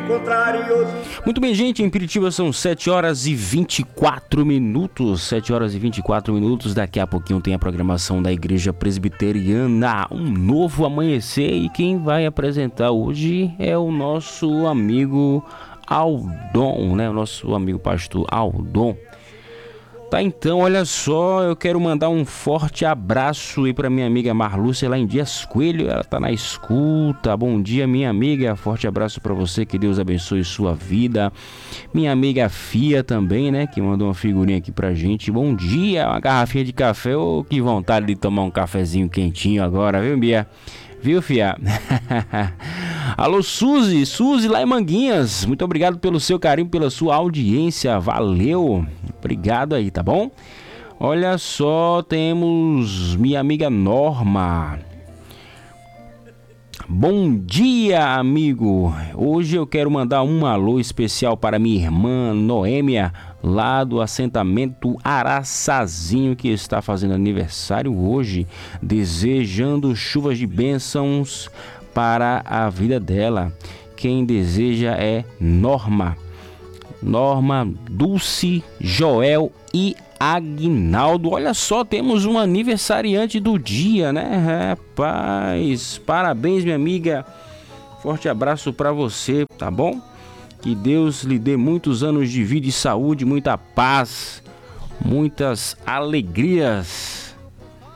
Muito bem, gente, em Piritiba são 7 horas e 24 minutos. 7 horas e 24 minutos. Daqui a pouquinho tem a programação da Igreja Presbiteriana, um novo amanhecer. E quem vai apresentar hoje é o nosso amigo Aldon, né? O nosso amigo pastor Aldon. Tá, então, olha só, eu quero mandar um forte abraço aí pra minha amiga Marlúcia lá em Dias Coelho, ela tá na escuta. Bom dia, minha amiga, forte abraço pra você, que Deus abençoe sua vida. Minha amiga Fia também, né, que mandou uma figurinha aqui pra gente. Bom dia, uma garrafinha de café, ô, que vontade de tomar um cafezinho quentinho agora, viu, Bia? Viu, Fia? Alô, Suzy lá em Manguinhas, muito obrigado pelo seu carinho, pela sua audiência, valeu, obrigado aí, tá bom? Olha só, temos minha amiga Norma. Bom dia, amigo, hoje eu quero mandar um alô especial para minha irmã Noêmia, lá do assentamento Araçazinho, que está fazendo aniversário hoje, desejando chuvas de bênçãos para a vida dela. Quem deseja é Norma, Dulce, Joel e Aguinaldo. Olha só, temos um aniversariante do dia, né, rapaz? Parabéns, minha amiga. Forte abraço para você, tá bom? Que Deus lhe dê muitos anos de vida e saúde, muita paz, muitas alegrias.